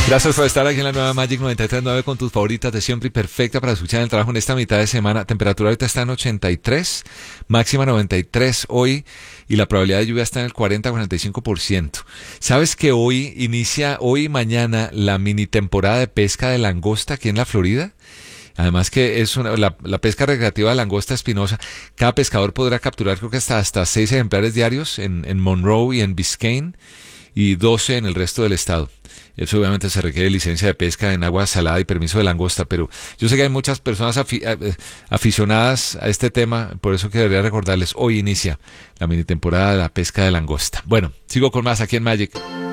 Gracias por estar aquí en la nueva Magic 93.9 con tus favoritas de siempre y perfecta para escuchar el trabajo en esta mitad de semana. Temperatura ahorita está en 83, máxima 93 hoy y la probabilidad de lluvia está en el 40-45%. ¿Sabes que hoy y mañana la mini temporada de pesca de langosta aquí en la Florida? Además que es la pesca recreativa de langosta espinosa. Cada pescador podrá capturar creo que hasta 6 ejemplares diarios en Monroe y en Biscayne y 12 en el resto del estado. Eso obviamente se requiere licencia de pesca en agua salada y permiso de langosta, pero yo sé que hay muchas personas aficionadas a este tema, por eso que debería recordarles, hoy inicia la mini temporada de la pesca de langosta. Bueno, sigo con más aquí en Magic.